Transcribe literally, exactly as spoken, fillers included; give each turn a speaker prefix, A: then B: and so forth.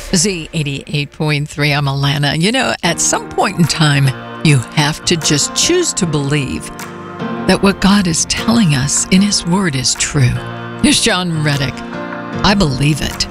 A: Z eighty-eight point three, I'm Alana. You know, at some point in time, you have to just choose to believe that what God is telling us in His Word is true. Here's John Reddick. I believe it.